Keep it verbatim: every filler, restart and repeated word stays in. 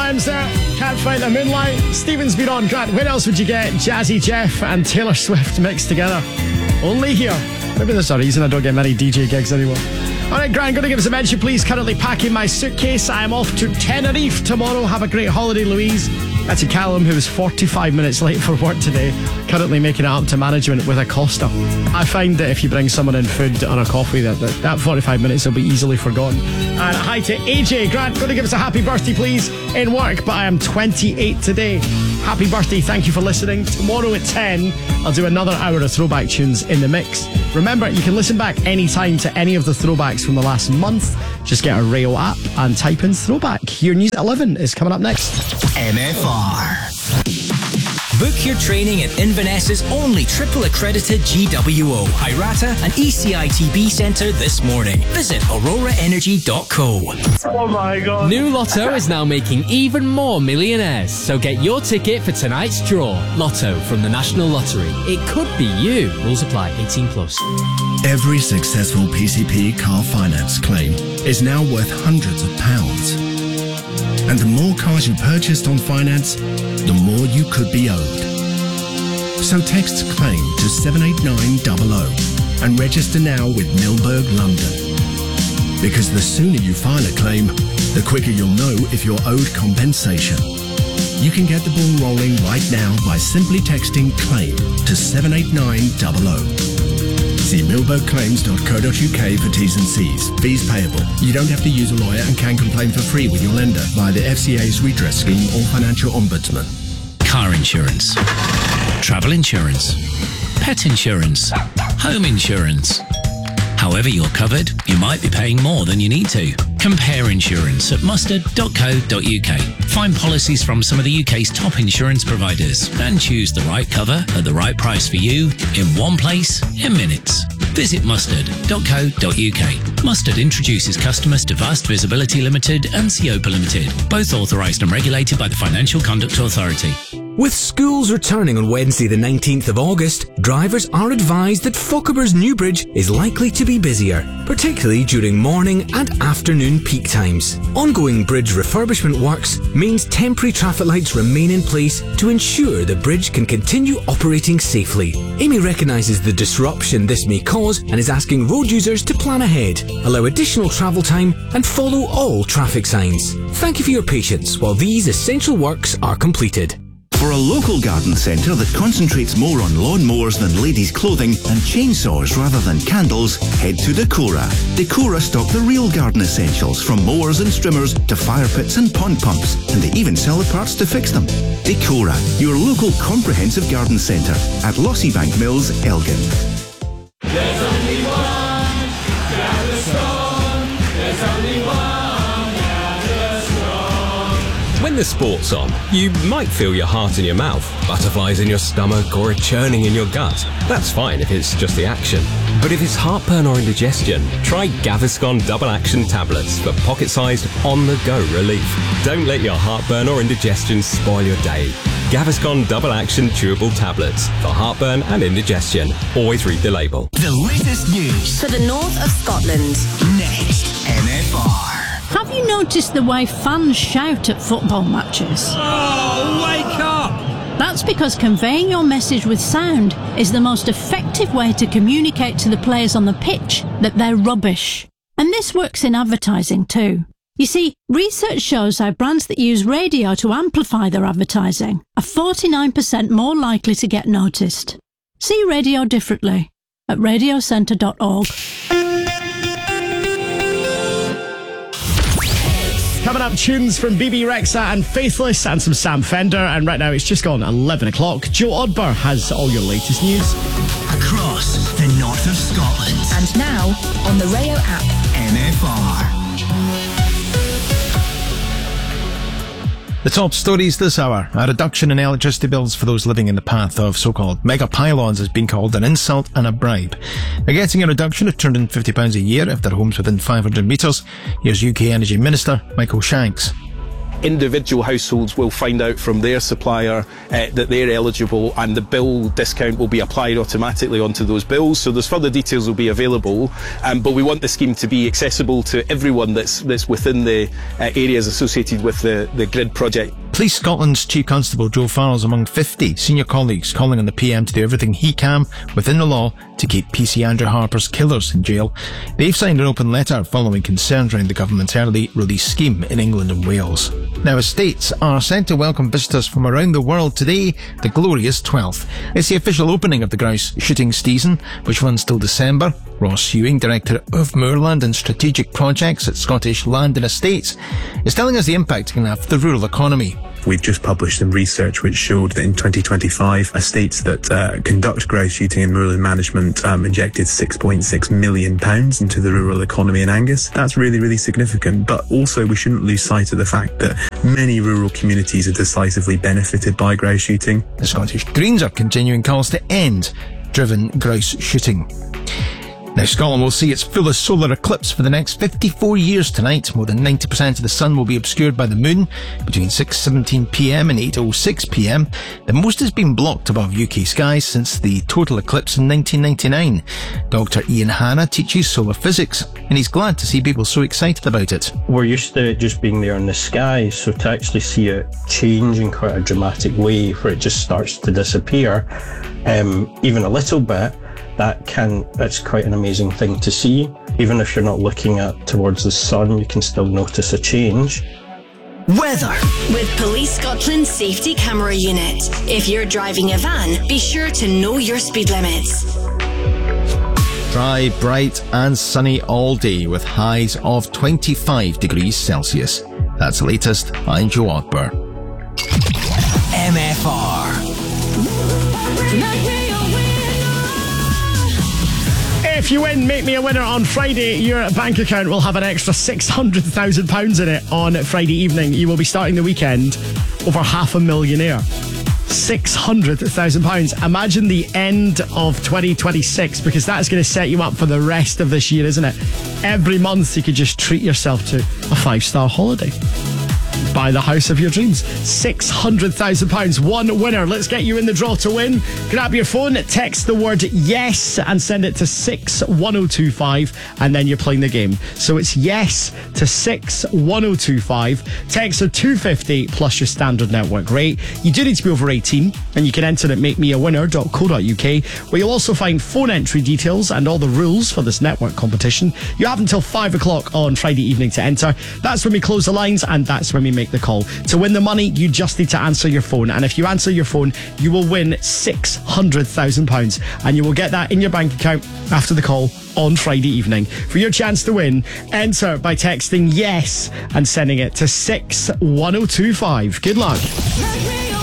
Rhymes there. Can't Fight the Moonlight. Stephen's been on. Grant, where else would you get Jazzy Jeff and Taylor Swift mixed together? Only here. Maybe there's a reason I don't get many D J gigs anymore. Alright, Grant, going to give us a mention, please. Currently packing my suitcase. I am off to Tenerife tomorrow. Have a great holiday, Louise. That's a Callum, who was forty-five minutes late for work today, currently making it up to management with a Costa. I find that if you bring someone in food or a coffee, that, that, that forty-five minutes will be easily forgotten. And hi to A J. Grant, going to give us a happy birthday, please, in work, but I am twenty-eight today. Happy birthday, thank you for listening. Tomorrow at ten, I'll do another hour of throwback tunes in the mix. Remember, you can listen back anytime to any of the throwbacks from the last month. Just get our Rayo app and type in throwback. Your news at eleven is coming up next. M F R. Book your training at Inverness's only triple accredited G W O, IRATA and E C I T B centre this morning. Visit aurora energy dot co. Oh my god. New Lotto is now making even more millionaires, so get your ticket for tonight's draw. Lotto from the National Lottery. It could be you. Rules apply. eighteen plus. Every successful P C P car finance claim is now worth hundreds of pounds. And the more cars you purchased on finance, the more you could be owed. So text CLAIM to seven eight nine zero zero and register now with Milberg London. Because the sooner you file a claim, the quicker you'll know if you're owed compensation. You can get the ball rolling right now by simply texting CLAIM to seven eight nine zero zero. See milberg claims dot co dot uk for T's and C's. Fees payable. You don't have to use a lawyer and can complain for free with your lender via the F C A's redress scheme or financial ombudsman. Car insurance, travel insurance, pet insurance, home insurance. However you're covered, you might be paying more than you need to. Compare insurance at mustard dot co dot uk. Find policies from some of the U K's top insurance providers and choose the right cover at the right price for you in one place in minutes. Visit mustard dot co dot uk. Mustard introduces customers to Vast Visibility Limited and Seopa Limited, both authorised and regulated by the Financial Conduct Authority. With schools returning on Wednesday the nineteenth of August, drivers are advised that Fochabers Newbridge is likely to be busier, particularly during morning and afternoon peak times. Ongoing bridge refurbishment works means temporary traffic lights remain in place to ensure the bridge can continue operating safely. Amy recognises the disruption this may cause and is asking road users to plan ahead, allow additional travel time and follow all traffic signs. Thank you for your patience while these essential works are completed. For a local garden centre that concentrates more on lawnmowers than ladies' clothing and chainsaws rather than candles, head to Decora. Decora stock the real garden essentials, from mowers and trimmers to fire pits and pond pumps, and they even sell the parts to fix them. Decora, your local comprehensive garden centre at Lossiebank Mills, Elgin. There's only one Gaviscon. There's only one Gaviscon. When the sport's on, you might feel your heart in your mouth, butterflies in your stomach, or a churning in your gut. That's fine if it's just the action. But if it's heartburn or indigestion, try Gaviscon Double Action Tablets for pocket-sized, on-the-go relief. Don't let your heartburn or indigestion spoil your day. Gaviscon Double Action Chewable Tablets for heartburn and indigestion. Always read the label. The latest news for the north of Scotland. Next, M F R. Have you noticed the way fans shout at football matches? Oh, wake up! That's because conveying your message with sound is the most effective way to communicate to the players on the pitch that they're rubbish. And this works in advertising too. You see, research shows how brands that use radio to amplify their advertising are forty-nine percent more likely to get noticed. See radio differently at radio centre dot org. Coming up, tunes from B B Rexha and Faithless and some Sam Fender. And right now it's just gone eleven o'clock. Joe Odber has all your latest news. Across the north of Scotland. And now on the Rayo app. M F R. The top stories this hour. A reduction in electricity bills for those living in the path of so-called mega pylons has been called an insult and a bribe. They're getting a reduction of two hundred fifty pounds a year if their home's within five hundred metres. Here's U K Energy Minister Michael Shanks. individual households will find out from their supplier uh, that they're eligible, and the bill discount will be applied automatically onto those bills. So those further details will be available, um, but we want the scheme to be accessible to everyone that's that's within the uh, areas associated with the, the grid project. Police Scotland's Chief Constable Joe Farrell's among fifty senior colleagues calling on the P M to do everything he can within the law to keep P C Andrew Harper's killers in jail. They've signed an open letter following concerns around the government's early release scheme in England and Wales. Now, estates are set to welcome visitors from around the world today, the glorious twelfth. It's the official opening of the grouse shooting season, which runs till December. Ross Ewing, Director of Moorland and Strategic Projects at Scottish Land and Estates, is telling us the impact it can have for the rural economy. We've just published some research which showed that in twenty twenty-five, estates that uh, conduct grouse shooting and moorland management um, injected six point six million pounds into the rural economy in Angus. That's really, really significant, but also we shouldn't lose sight of the fact that many rural communities are decisively benefited by grouse shooting. The Scottish Greens are continuing calls to end driven grouse shooting. Now, Scotland will see its fullest solar eclipse for the next fifty-four years tonight. More than ninety percent of the sun will be obscured by the moon between six seventeen p m and eight oh six p m. The most has been blocked above U K skies since the total eclipse in nineteen ninety-nine. Doctor Ian Hanna teaches solar physics, and he's glad to see people so excited about it. We're used to it just being there in the sky, so to actually see it change in quite a dramatic way where it just starts to disappear, um, even a little bit, that can, that's quite an amazing thing to see. Even if you're not looking at towards the sun, you can still notice a change. Weather. With Police Scotland's Safety Camera Unit. If you're driving a van, be sure to know your speed limits. Dry, bright and sunny all day with highs of twenty-five degrees Celsius. That's the latest. I'm Joe Ogber. M F R. If you win Make Me a Winner on Friday, your bank account will have an extra six hundred thousand pounds in it on Friday evening. You will be starting the weekend over half a millionaire. six hundred thousand pounds. Imagine the end of twenty twenty-six, because that's going to set you up for the rest of this year, isn't it? Every month you could just treat yourself to a five-star holiday. Buy the house of your dreams. six hundred thousand pounds. One winner. Let's get you in the draw to win. Grab your phone, text the word yes and send it to six one oh two five, and then you're playing the game. So it's yes to six one oh two five. Text are two fifty plus your standard network rate. You do need to be over eighteen, and you can enter at make me a winner dot co dot u k, where you'll also find phone entry details and all the rules for this network competition. You have until five o'clock on Friday evening to enter. That's when we close the lines, and that's when we make the call. To win the money, you just need to answer your phone, and if you answer your phone, you will win six hundred thousand pounds, and you will get that in your bank account after the call on Friday evening. For your chance to win, enter by texting yes and sending it to six one oh two five. Good luck.